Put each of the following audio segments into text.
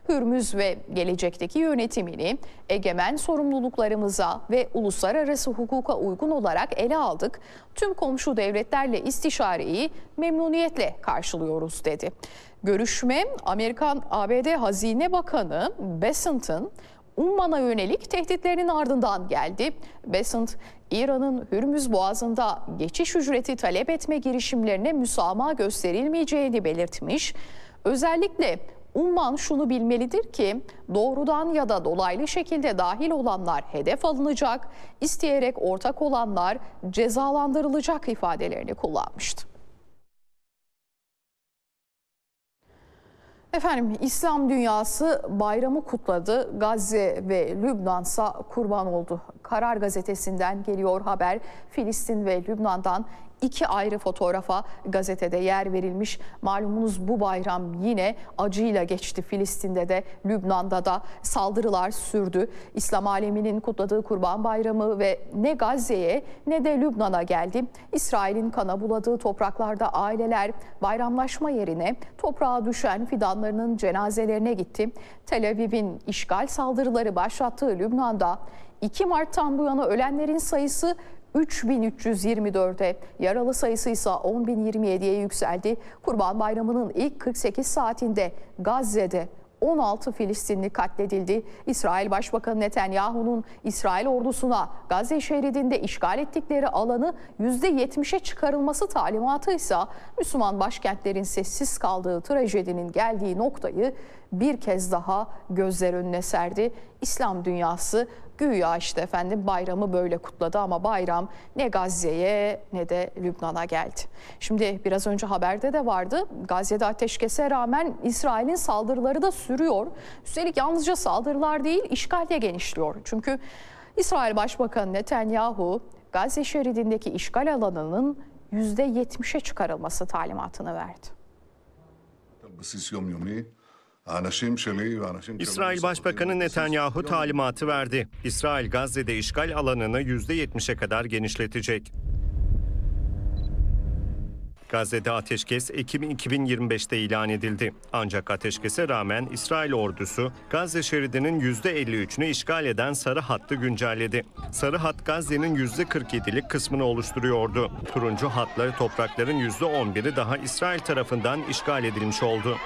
Hürmüz ve gelecekteki yönetimini egemen sorumluluklarımıza ve uluslararası hukuka uygun olarak ele aldık. Tüm komşu devletlerle istişareyi memnuniyetle karşılıyoruz dedi. Görüşme ABD Hazine Bakanı Bessent'ın Umman'a yönelik tehditlerinin ardından geldi. Bessent, İran'ın Hürmüz Boğazı'nda geçiş ücreti talep etme girişimlerine müsamaha gösterilmeyeceğini belirtmiş. Özellikle Umman şunu bilmelidir ki doğrudan ya da dolaylı şekilde dahil olanlar hedef alınacak, isteyerek ortak olanlar cezalandırılacak ifadelerini kullanmıştı. Efendim, İslam dünyası bayramı kutladı. Gazze ve Lübnan'sa kurban oldu. Karar Gazetesi'nden geliyor haber. Filistin ve Lübnan'dan iki ayrı fotoğrafa gazetede yer verilmiş. Malumunuz bu bayram yine acıyla geçti. Filistin'de de Lübnan'da da saldırılar sürdü. İslam aleminin kutladığı Kurban Bayramı ve ne Gazze'ye ne de Lübnan'a geldi. İsrail'in kana buladığı topraklarda aileler bayramlaşma yerine toprağa düşen fidanlarının cenazelerine gitti. Tel Aviv'in işgal saldırıları başlattığı Lübnan'da 2 Mart'tan bu yana ölenlerin sayısı 3.324'e, yaralı sayısı ise 10.027'ye yükseldi. Kurban Bayramı'nın ilk 48 saatinde Gazze'de 16 Filistinli katledildi. İsrail Başbakanı Netanyahu'nun İsrail ordusuna Gazze şeridinde işgal ettikleri alanı %70'e çıkarılması talimatı ise Müslüman başkentlerin sessiz kaldığı trajedinin geldiği noktayı bir kez daha gözler önüne serdi. İslam dünyası güya işte efendim bayramı böyle kutladı ama bayram ne Gazze'ye ne de Lübnan'a geldi. Şimdi biraz önce haberde de vardı. Gazze'de ateşkese rağmen İsrail'in saldırıları da sürüyor. Üstelik yalnızca saldırılar değil, işgal de genişliyor. Çünkü İsrail Başbakanı Netanyahu Gazze şeridindeki işgal alanının %70'e çıkarılması talimatını verdi. İsrail Başbakanı Netanyahu talimatı verdi. İsrail Gazze'de işgal alanını %70'e kadar genişletecek. Gazze'de ateşkes Ekim 2025'te ilan edildi. Ancak ateşkese rağmen İsrail ordusu Gazze şeridinin %53'ünü işgal eden sarı hattı güncelledi. Sarı hat Gazze'nin %47'lik kısmını oluşturuyordu. Turuncu hatlı toprakların %11'i daha İsrail tarafından işgal edilmiş oldu.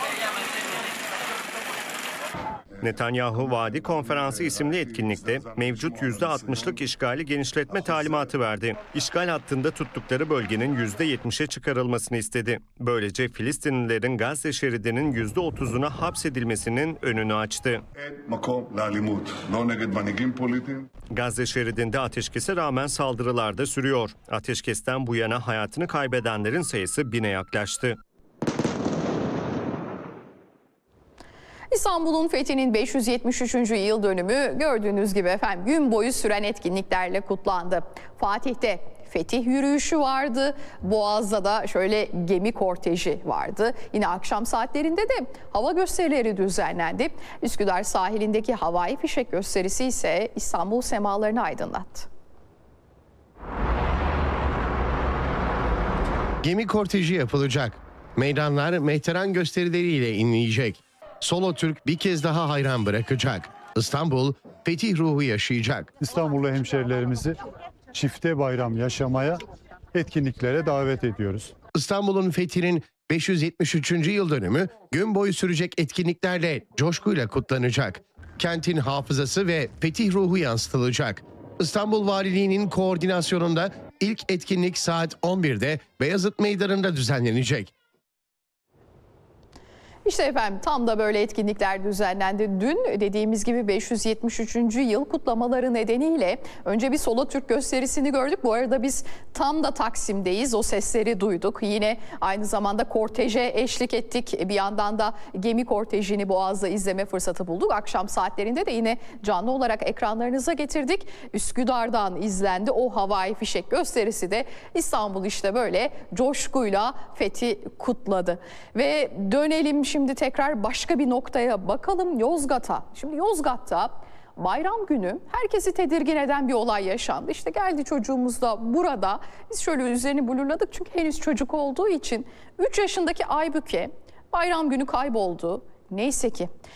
Netanyahu Vadi Konferansı isimli etkinlikte mevcut %60'lık işgali genişletme talimatı verdi. İşgal hattında tuttukları bölgenin %70'e çıkarılmasını istedi. Böylece Filistinlilerin Gazze şeridinin %30'una hapsedilmesinin önünü açtı. Gazze şeridinde ateşkese rağmen saldırılar da sürüyor. Ateşkesten bu yana hayatını kaybedenlerin sayısı 1000'e yaklaştı. İstanbul'un fethinin 573. yıl dönümü gördüğünüz gibi efendim gün boyu süren etkinliklerle kutlandı. Fatih'te fetih yürüyüşü vardı. Boğaz'da da şöyle gemi korteji vardı. Yine akşam saatlerinde de hava gösterileri düzenlendi. Üsküdar sahilindeki havai fişek gösterisi ise İstanbul semalarını aydınlattı. Gemi korteji yapılacak. Meydanlar mehteran gösterileriyle inleyecek. Solo Türk bir kez daha hayran bırakacak. İstanbul fetih ruhu yaşayacak. İstanbullu hemşerilerimizi çifte bayram yaşamaya, etkinliklere davet ediyoruz. İstanbul'un fethinin 573. yıl dönümü gün boyu sürecek etkinliklerle coşkuyla kutlanacak. Kentin hafızası ve fetih ruhu yansıtılacak. İstanbul Valiliği'nin koordinasyonunda ilk etkinlik saat 11'de Beyazıt Meydanı'nda düzenlenecek. İşte efendim tam da böyle etkinlikler düzenlendi. Dün dediğimiz gibi 573. yıl kutlamaları nedeniyle önce bir Solo Türk gösterisini gördük. Bu arada biz tam da Taksim'deyiz. O sesleri duyduk. Yine aynı zamanda korteje eşlik ettik. Bir yandan da gemi kortejini Boğaz'da izleme fırsatı bulduk. Akşam saatlerinde de yine canlı olarak ekranlarınıza getirdik. Üsküdar'dan izlendi. O havai fişek gösterisi de İstanbul işte böyle coşkuyla fethi kutladı. Ve dönelim şimdi tekrar başka bir noktaya bakalım, Yozgat'a. Şimdi Yozgat'ta bayram günü herkesi tedirgin eden bir olay yaşandı. İşte geldi çocuğumuz da burada. Biz şöyle üzerini blurladık çünkü henüz çocuk olduğu için 3 yaşındaki Aybüke bayram günü kayboldu. Neyse ki